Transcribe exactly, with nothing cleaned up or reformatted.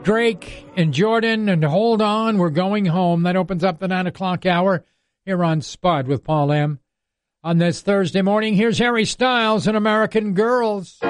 Drake and Jordan and Hold On, We're Going Home. That opens up the nine o'clock hour here on Spud with Paul M. On this Thursday morning, here's Harry Styles and American Girls.